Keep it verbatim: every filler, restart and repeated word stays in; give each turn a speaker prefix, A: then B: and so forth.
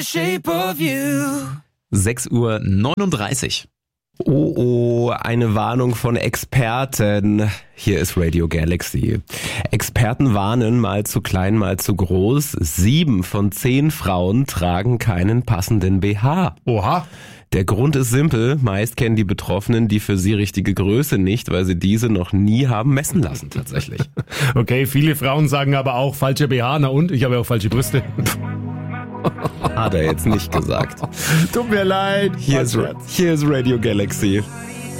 A: Shape of you.
B: sechs Uhr neununddreißig.
C: Oh, oh, eine Warnung von Experten. Hier ist Radio Galaxy. Experten warnen, mal zu klein, mal zu groß. Sieben von zehn Frauen tragen keinen passenden B H.
D: Oha.
C: Der Grund ist simpel. Meist kennen die Betroffenen die für sie richtige Größe nicht, weil sie diese noch nie haben messen lassen, tatsächlich.
D: Okay, viele Frauen sagen aber auch falsche B H. Na und? Ich habe ja auch falsche Brüste.
C: Hat er jetzt nicht gesagt.
D: Tut mir leid.
C: Hier ist, hier ist Radio Galaxy.